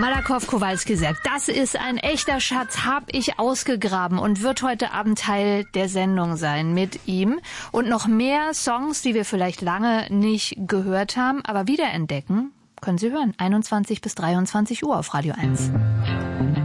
Malakoff Kowalski sagt, das ist ein echter Schatz, hab ich ausgegraben und wird heute Abend Teil der Sendung sein mit ihm. Und noch mehr Songs, die wir vielleicht lange nicht gehört haben, aber wiederentdecken, können Sie hören. 21 bis 23 Uhr auf Radio 1.